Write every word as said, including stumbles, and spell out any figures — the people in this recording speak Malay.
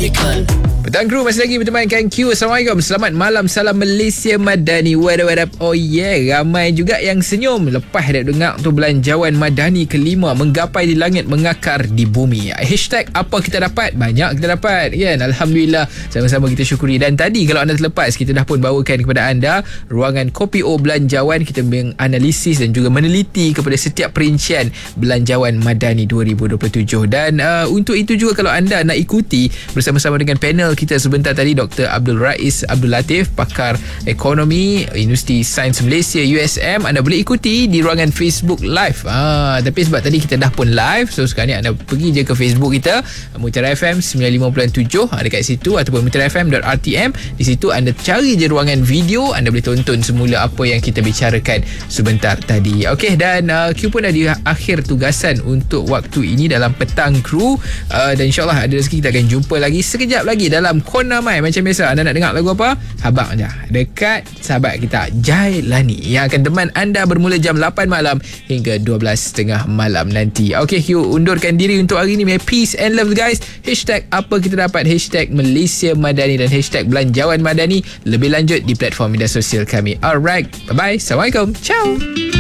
medical. Petang Kru masih lagi bertemankan Q. Assalamualaikum. Selamat malam. Salam Malaysia Madani. What up, what up? Oh yeah. Ramai juga yang senyum lepas dah dengar tu belanjawan Madani kelima menggapai di langit, mengakar di bumi. Hashtag apa kita dapat? Banyak kita dapat kan? Alhamdulillah. Sama-sama kita syukuri. Dan tadi kalau anda terlepas, kita dah pun bawakan kepada anda ruangan Kopi O Belanjawan. Kita menganalisis dan juga meneliti kepada setiap perincian belanjawan Madani dua ribu dua puluh tujuh. Dan uh, untuk itu juga kalau anda nak ikuti bersama-sama dengan panel kita sebentar tadi, Doktor Abdul Rais Abdul Latif, pakar ekonomi Universiti Sains Malaysia U S M, anda boleh ikuti di ruangan Facebook Live. Ah, tapi sebab tadi kita dah pun live, so sekarang ni anda pergi je ke Facebook kita, Mutiara F M sembilan puluh lima perpuluhan tujuh, ada kat situ, ataupun mutiara f m dot r t m. Di situ anda cari je ruangan video, anda boleh tonton semula apa yang kita bicarakan sebentar tadi. Okey, dan uh, Q pun dah di akhir tugasan untuk waktu ini dalam Petang Kru, uh, dan insyaAllah ada rezeki kita akan jumpa lagi sekejap lagi dalam Kona Mai. Macam biasa, anda nak dengar lagu apa? Habang je dekat sahabat kita Jailani yang akan teman anda bermula jam lapan malam hingga dua belas tiga puluh malam nanti. Okey, Q undurkan diri untuk hari ni. May peace and love guys. Hashtag apa kita dapat, hashtag Malaysia Madani, dan hashtag belanjawan Madani. Lebih lanjut di platform media sosial kami. Alright, bye bye. Assalamualaikum. Ciao.